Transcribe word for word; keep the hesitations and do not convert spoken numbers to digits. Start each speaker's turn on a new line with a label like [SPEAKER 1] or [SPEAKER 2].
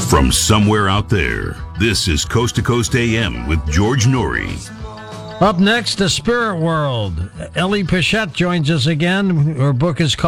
[SPEAKER 1] From somewhere out there, this is Coast to Coast A M with George Norrie.
[SPEAKER 2] Up next, The Spirit World. Ellie Pichette joins us again. Her book is called